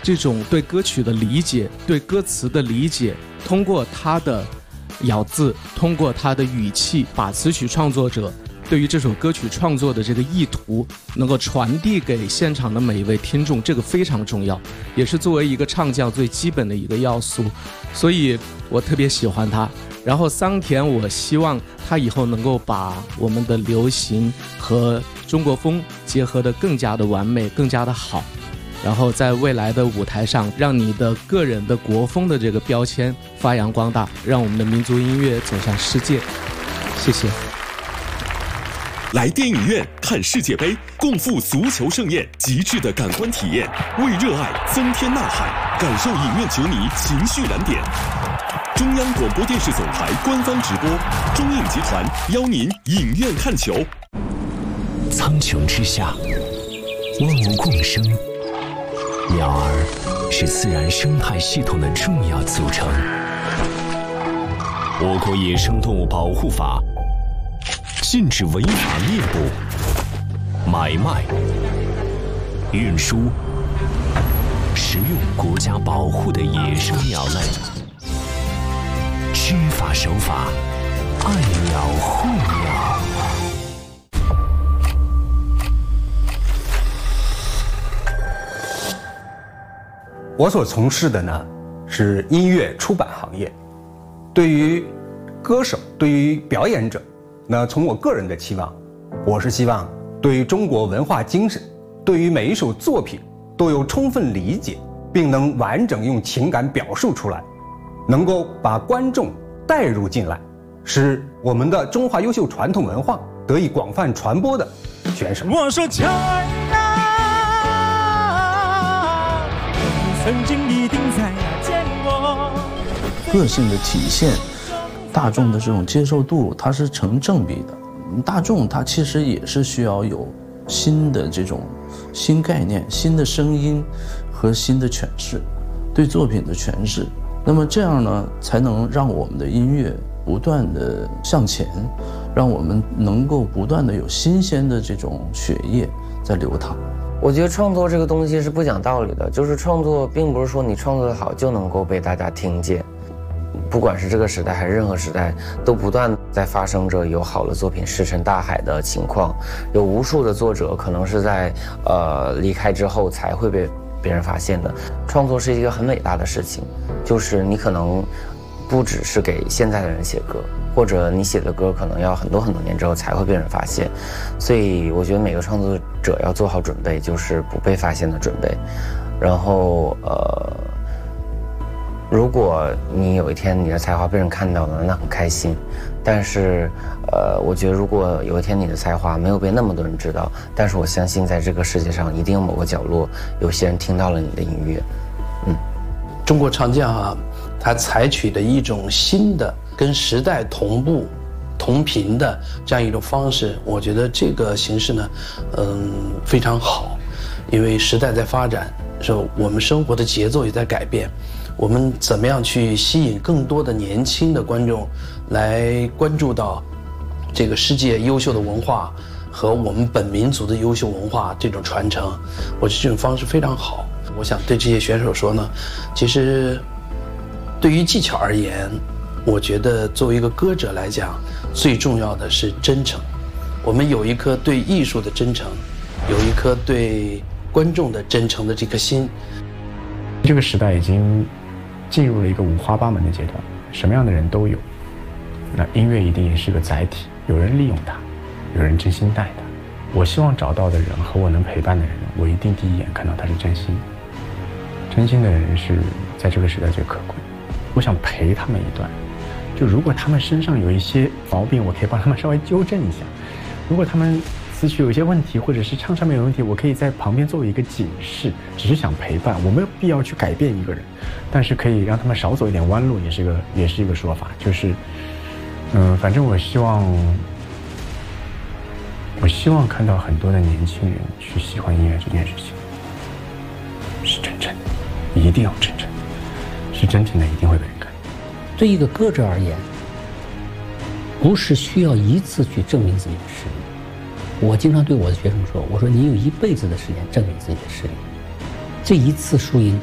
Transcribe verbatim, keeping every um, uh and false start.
这种对歌曲的理解，对歌词的理解，通过他的咬字，通过他的语气，把词曲创作者对于这首歌曲创作的这个意图能够传递给现场的每一位听众，这个非常重要，也是作为一个唱将最基本的一个要素，所以我特别喜欢他。然后桑田，我希望他以后能够把我们的流行和中国风结合得更加的完美，更加的好，然后在未来的舞台上，让你的个人的国风的这个标签发扬光大，让我们的民族音乐走向世界。谢谢。 来电影院看世界杯，共赴足球盛宴，极致的感官体验，为热爱增添呐喊，感受影院球迷情绪燃点。中央广播电视总台官方直播，中影集团邀您影院看球。 苍穹之下，万物共生，鸟儿是自然生态系统的重要组成。我国野生动物保护法禁止违法猎捕、买卖、运输、食用国家保护的野生鸟类。知法守法，爱鸟护鸟。 我所从事的呢是音乐出版行业，对于歌手，对于表演者，那从我个人的期望，我是希望对于中国文化精神，对于每一首作品都有充分理解，并能完整用情感表述出来，能够把观众带入进来，使我们的中华优秀传统文化得以广泛传播的选手。 我说China，曾经一定在见过。 个性的体现，大众的这种接受度，它是成正比的。大众它其实也是需要有新的这种新概念、新的声音和新的诠释，对作品的诠释。那么这样呢，才能让我们的音乐不断的向前，让我们能够不断的有新鲜的这种血液在流淌。 我觉得创作这个东西是不讲道理的，就是创作并不是说你创作的好就能够被大家听见，不管是这个时代还是任何时代，都不断在发生着有好的作品石沉大海的情况，有无数的作者可能是在呃离开之后才会被别人发现的。创作是一个很伟大的事情，就是你可能不只是给现在的人写歌，或者你写的歌可能要很多很多年之后才会被人发现，所以我觉得每个创作者要做好准备，就是不被发现的准备。然后呃，如果你有一天你的才华被人看到了，那很开心。但是呃，我觉得如果有一天你的才华没有被那么多人知道，但是我相信在这个世界上一定有某个角落有些人听到了你的音乐。嗯， 中国唱将啊，它采取的一种新的跟时代同步同频的这样一种方式，我觉得这个形式呢嗯非常好。因为时代在发展，说我们生活的节奏也在改变，我们怎么样去吸引更多的年轻的观众来关注到这个世界优秀的文化和我们本民族的优秀文化这种传承，我觉得这种方式非常好。我想对这些选手说呢，其实对于技巧而言，我觉得作为一个歌者来讲，最重要的是真诚。我们有一颗对艺术的真诚，有一颗对观众的真诚的这颗心。 这个时代已经进入了一个五花八门的阶段，什么样的人都有。那音乐一定也是个载体，有人利用它，有人真心待它。我希望找到的人和我能陪伴的人，我一定第一眼看到他是真心。真心的人是在这个时代最可贵。我想陪他们一段，就如果他们身上有一些毛病，我可以帮他们稍微纠正一下；如果他们词曲有一些问题，或者是唱上面有问题，我可以在旁边作为一个警示，只是想陪伴，我没有必要去改变一个人，但是可以让他们少走一点弯路，也是个也是一个说法。就是，嗯、呃，反正我希望，我希望看到很多的年轻人去喜欢音乐这件事情，是真诚的，一定要真诚，是真诚的，一定会被人看。 对一个歌者而言，不是需要一次去证明自己的实力。我经常对我的学生说，我说你有一辈子的时间证明自己的实力，这一次输赢